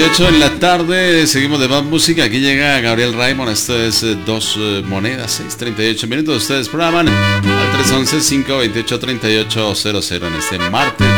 6:38 en la tarde, seguimos de más música. Aquí llega Gabriel Raymond. Esto es Dos Monedas, 6:38 minutos. Ustedes programan al 311-528-3800 en este martes.